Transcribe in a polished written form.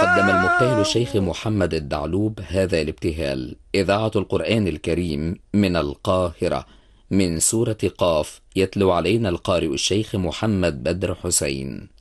قدم المبتهل الشيخ محمد الدعلوب هذا الابتهال. إذاعة القرآن الكريم من القاهرة، من سورة قاف، يتلو علينا القارئ الشيخ محمد بدر حسين.